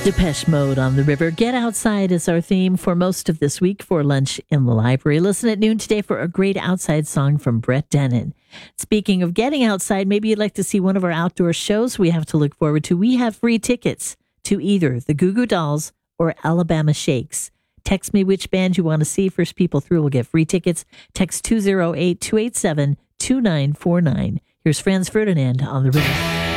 Depeche Mode on the River. Get Outside is our theme for most of this week for Lunch in the Library. Listen at noon today for a great outside song from Brett Dennen. Speaking of getting outside, maybe you'd like to see one of our outdoor shows we have to look forward to. We have free tickets to either the Goo Goo Dolls or Alabama Shakes. Text me which band you want to see. First people through will get free tickets. Text 208-287-2949. Here's Franz Ferdinand on the River.